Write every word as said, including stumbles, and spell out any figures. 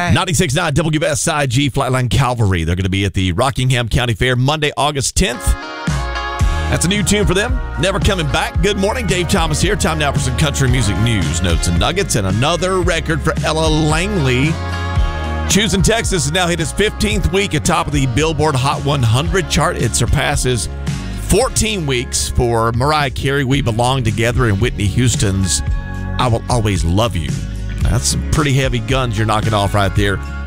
right. ninety-six point nine W S I G Flatline Cavalry. They're going to be at the Rockingham County Fair Monday, August tenth. That's a new tune for them. Never Coming Back. Good morning. Dave Thomas here. Time now for some country music news, notes, and nuggets. And another record for Ella Langley. Choosing Texas has now hit its fifteenth week atop of the Billboard Hot one hundred chart. It surpasses fourteen weeks for Mariah Carey, We Belong Together, and Whitney Houston's I Will Always Love You. That's some pretty heavy guns you're knocking off right there.